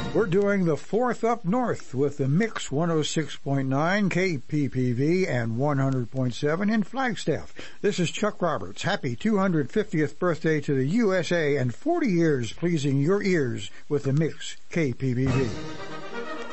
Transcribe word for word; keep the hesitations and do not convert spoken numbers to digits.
We're doing the fourth up north with the Mix one oh six point nine K P P V and one hundred point seven in Flagstaff. This is Chuck Roberts. Happy two hundred fiftieth birthday to the U S A and forty years pleasing your ears with the Mix K P P V.